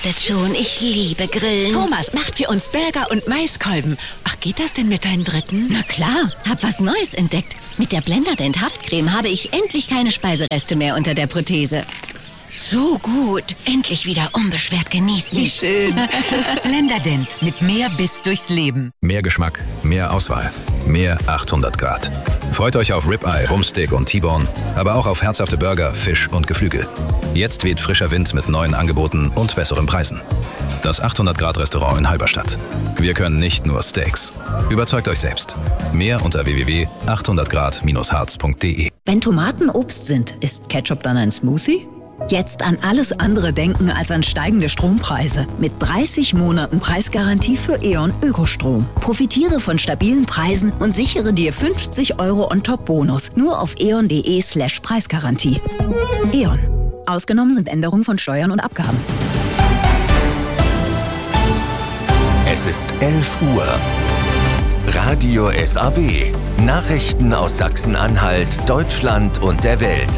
duftet schon. Ich liebe Grillen. Thomas macht für uns Burger und Maiskolben. Ach, geht das denn mit deinen Dritten? Na klar, hab was Neues entdeckt. Mit der Blenderdent Haftcreme habe ich endlich keine Speisereste mehr unter der Prothese. So gut. Endlich wieder unbeschwert genießen. Wie schön. Blenderdent. Mit mehr Biss durchs Leben. Mehr Geschmack, mehr Auswahl, mehr 800 Grad. Freut euch auf Ribeye, Rumpsteak und T-Bone, aber auch auf herzhafte Burger, Fisch und Geflügel. Jetzt weht frischer Wind mit neuen Angeboten und besseren Preisen. Das 800 Grad Restaurant in Halberstadt. Wir können nicht nur Steaks. Überzeugt euch selbst. Mehr unter www.800grad-harz.de. Wenn Tomaten Obst sind, ist Ketchup dann ein Smoothie? Jetzt an alles andere denken als an steigende Strompreise. Mit 30 Monaten Preisgarantie für E.ON Ökostrom. Profitiere von stabilen Preisen und sichere dir 50 € on-top-Bonus. Nur auf eon.de/Preisgarantie. E.ON. Ausgenommen sind Änderungen von Steuern und Abgaben. Es ist 11 Uhr. Radio SAW. Nachrichten aus Sachsen-Anhalt, Deutschland und der Welt.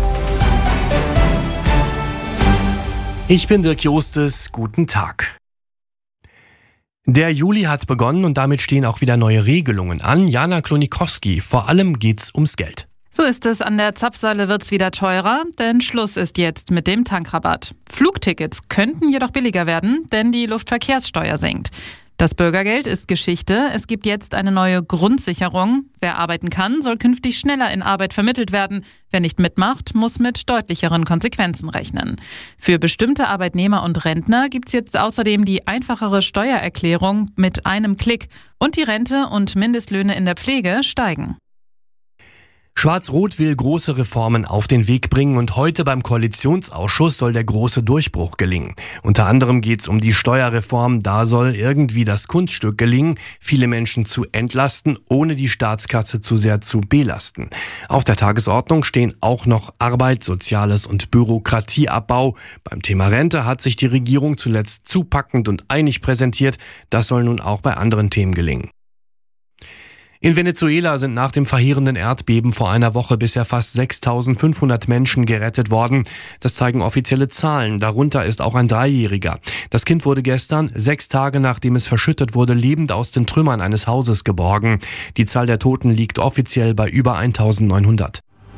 Ich bin Dirk Jostes, guten Tag. Der Juli hat begonnen und damit stehen auch wieder neue Regelungen an. Jana Klonikowski, vor allem geht's ums Geld. So ist es, an der Zapfsäule wird's wieder teurer, denn Schluss ist jetzt mit dem Tankrabatt. Flugtickets könnten jedoch billiger werden, denn die Luftverkehrssteuer sinkt. Das Bürgergeld ist Geschichte. Es gibt jetzt eine neue Grundsicherung. Wer arbeiten kann, soll künftig schneller in Arbeit vermittelt werden. Wer nicht mitmacht, muss mit deutlicheren Konsequenzen rechnen. Für bestimmte Arbeitnehmer und Rentner gibt's jetzt außerdem die einfachere Steuererklärung mit einem Klick. Und die Rente und Mindestlöhne in der Pflege steigen. Schwarz-Rot will große Reformen auf den Weg bringen und heute beim Koalitionsausschuss soll der große Durchbruch gelingen. Unter anderem geht es um die Steuerreform. Da soll irgendwie das Kunststück gelingen, viele Menschen zu entlasten, ohne die Staatskasse zu sehr zu belasten. Auf der Tagesordnung stehen auch noch Arbeit, Soziales und Bürokratieabbau. Beim Thema Rente hat sich die Regierung zuletzt zupackend und einig präsentiert. Das soll nun auch bei anderen Themen gelingen. In Venezuela sind nach dem verheerenden Erdbeben vor einer Woche bisher fast 6.500 Menschen gerettet worden. Das zeigen offizielle Zahlen. Darunter ist auch ein Dreijähriger. Das Kind wurde gestern, 6 Tage nachdem es verschüttet wurde, lebend aus den Trümmern eines Hauses geborgen. Die Zahl der Toten liegt offiziell bei über 1.900.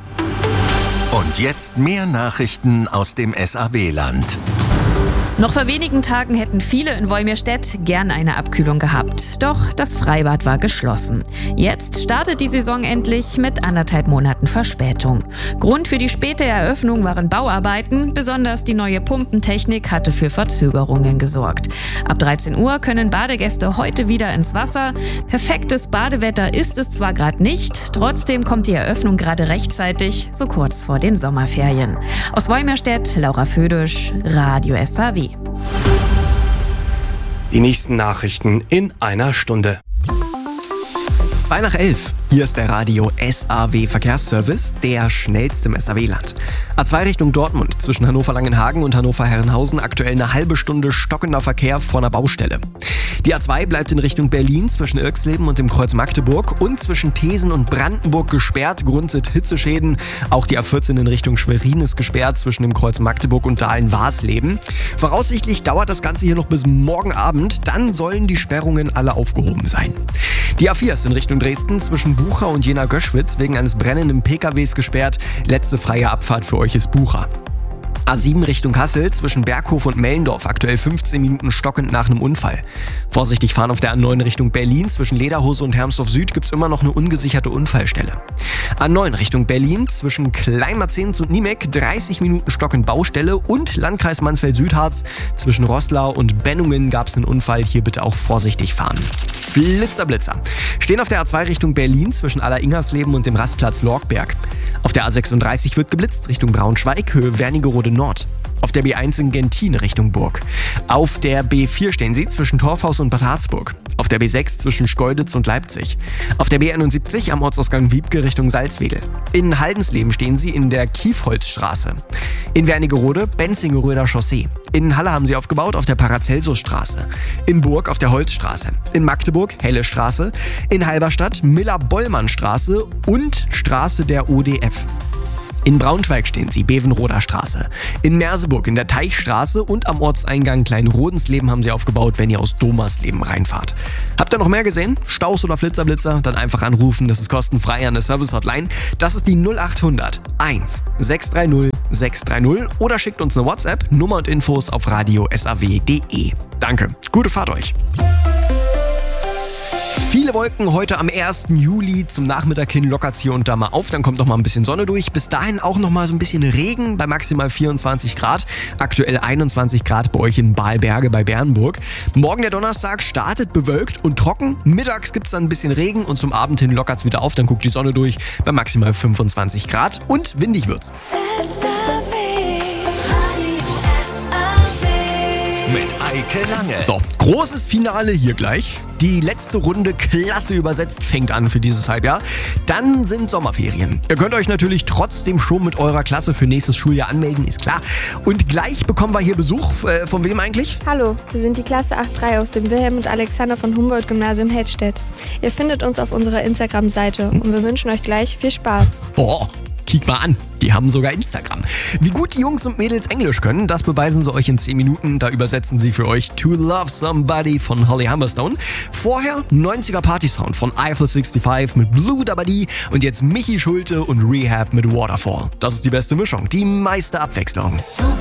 Und jetzt mehr Nachrichten aus dem SAW-Land. Noch vor wenigen Tagen hätten viele in Wolmirstedt gern eine Abkühlung gehabt. Doch das Freibad war geschlossen. Jetzt startet die Saison endlich mit 1,5 Monaten Verspätung. Grund für die späte Eröffnung waren Bauarbeiten. Besonders die neue Pumpentechnik hatte für Verzögerungen gesorgt. Ab 13 Uhr können Badegäste heute wieder ins Wasser. Perfektes Badewetter ist es zwar gerade nicht, trotzdem kommt die Eröffnung gerade rechtzeitig, so kurz vor den Sommerferien. Aus Wolmirstedt, Laura Födisch, Radio SAW. Die nächsten Nachrichten in einer Stunde. 11:02. Hier ist der Radio SAW Verkehrsservice, der schnellste im SAW-Land. A2 Richtung Dortmund zwischen Hannover-Langenhagen und Hannover-Herrenhausen aktuell eine halbe Stunde stockender Verkehr vor einer Baustelle. Die A2 bleibt in Richtung Berlin zwischen Irxleben und dem Kreuz Magdeburg und zwischen Thesen und Brandenburg gesperrt. Grund sind Hitzeschäden. Auch die A14 in Richtung Schwerin ist gesperrt zwischen dem Kreuz Magdeburg und Dahlen-Warsleben. Voraussichtlich dauert das Ganze hier noch bis morgen Abend. Dann sollen die Sperrungen alle aufgehoben sein. Die A4 ist in Richtung Dresden zwischen Bucha und Jena-Göschwitz wegen eines brennenden PKWs gesperrt. Letzte freie Abfahrt für euch ist Bucha. A7 Richtung Kassel zwischen Berghof und Mellendorf, aktuell 15 Minuten stockend nach einem Unfall. Vorsichtig fahren auf der A9 Richtung Berlin, zwischen Lederhose und Hermsdorf Süd gibt's immer noch eine ungesicherte Unfallstelle. A9 Richtung Berlin zwischen Kleinmarzens und Niemek, 30 Minuten stockend Baustelle und Landkreis Mansfeld-Südharz zwischen Roßlau und Bennungen gab's einen Unfall, hier bitte auch vorsichtig fahren. Blitzer. Stehen auf der A2 Richtung Berlin zwischen Aller-Ingersleben und dem Rastplatz Lorgberg. Auf der A36 wird geblitzt Richtung Braunschweig, Höhe Wernigerode Nord. Auf der B1 in Genthin Richtung Burg. Auf der B4 stehen sie zwischen Torfhaus und Bad Harzburg. Auf der B6 zwischen Schkeuditz und Leipzig. Auf der B71 am Ortsausgang Wiebke Richtung Salzwedel. In Haldensleben stehen sie in der Kiefholzstraße. In Wernigerode Benzingeröder Chaussee. In Halle haben sie aufgebaut auf der Paracelsusstraße. In Burg auf der Holzstraße. In Magdeburg Helle Straße. In Halberstadt Miller-Bollmann-Straße und Straße der ODF. In Braunschweig stehen sie, Bevenroder Straße. In Merseburg in der Teichstraße und am Ortseingang Kleinrodensleben haben sie aufgebaut, wenn ihr aus Domersleben reinfahrt. Habt ihr noch mehr gesehen? Staus oder Flitzer? Dann einfach anrufen, das ist kostenfrei an der Service-Hotline. Das ist die 0800 1 630 630 oder schickt uns eine WhatsApp, Nummer und Infos auf radiosaw.de. Danke, gute Fahrt euch. Viele Wolken heute am 1. Juli, zum Nachmittag hin lockert es hier und da mal auf, dann kommt noch mal ein bisschen Sonne durch. Bis dahin auch noch mal so ein bisschen Regen bei maximal 24 Grad, aktuell 21 Grad bei euch in Balberge bei Bernburg. Morgen der Donnerstag startet bewölkt und trocken, mittags gibt es dann ein bisschen Regen und zum Abend hin lockert es wieder auf, dann guckt die Sonne durch bei maximal 25 Grad und windig wird's. Mit Eike Lange. So, großes Finale hier gleich. Die letzte Runde, klasse übersetzt, fängt an für dieses Halbjahr. Dann sind Sommerferien. Ihr könnt euch natürlich trotzdem schon mit eurer Klasse für nächstes Schuljahr anmelden, ist klar. Und gleich bekommen wir hier Besuch. Von wem eigentlich? Hallo, wir sind die Klasse 8.3 aus dem Wilhelm und Alexander von Humboldt-Gymnasium Hettstedt. Ihr findet uns auf unserer Instagram-Seite und wir wünschen euch gleich viel Spaß. Boah, kick mal an. Die haben sogar Instagram. Wie gut die Jungs und Mädels Englisch können, das beweisen sie euch in 10 Minuten. Da übersetzen sie für euch To Love Somebody von Holly Humberstone. Vorher 90er Party-Sound von Eiffel 65 mit Blue Dabadi und jetzt Michi Schulte und Rehab mit Waterfall. Das ist die beste Mischung, die meiste Abwechslung.